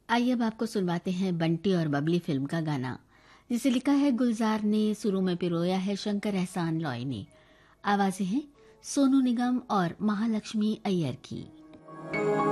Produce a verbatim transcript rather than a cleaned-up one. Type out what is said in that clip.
आइए अब आपको सुनवाते हैं बंटी और बबली फिल्म का गाना, जिसे लिखा है गुलजार ने, सुरों में पिरोया है शंकर एहसान लॉय ने। आवाजें हैं सोनू निगम और महालक्ष्मी अय्यर की।